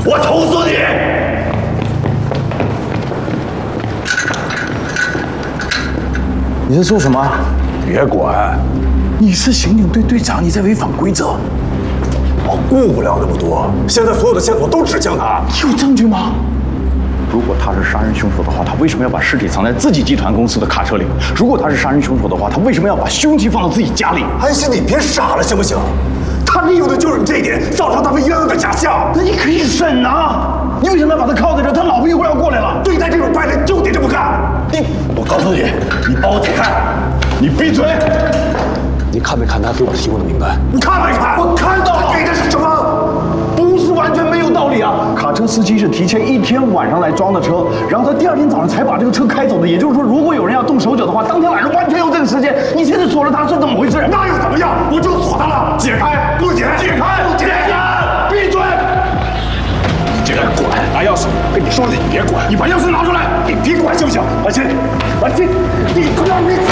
我投诉你！ 你在做什么？ 别管， 你是刑警队队长，你在违反规则。 我顾不了那么多。现在所有的线索都指向他。 有证据吗？如果他是杀人凶手的话，他为什么要把尸体藏在自己集团公司的卡车里？如果他是杀人凶手的话，他为什么要把凶器放到自己家里？ 安心，你别傻了行不行？他利用的就是你这一点，造成他们冤案的假象。 那你可以审啊！你为什么要把他铐在这？他老婆一会儿要过来了。 对待这种败类就得这么干。我告诉你，你帮我解开，你闭嘴！你看没看他给我提供的名单？你看没看？我看到了。给的是什么？ 不是完全没有道理啊！卡车司机是提前1天晚上来装的车，然后他第2天早上才把这个车开走的。也就是说，如果有人要动手脚的话，当天晚上完全有这个时间。你现在锁了他是怎么回事？ 那又怎么样？我就锁他了。解开，不解，解开，不解，闭嘴！你竟然管！拿钥匙，跟你说了，你别管。你把钥匙拿出来！你别管行不行？安心，安心，你不要你。